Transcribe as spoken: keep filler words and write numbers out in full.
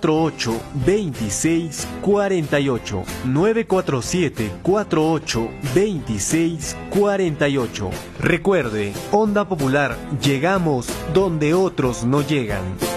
cuatro ocho dos seis cuatro ocho. nueve cuatro siete cuatro ocho dos seis cuatro ocho. Recuerde, Onda Popular, llegamos donde otros no llegan.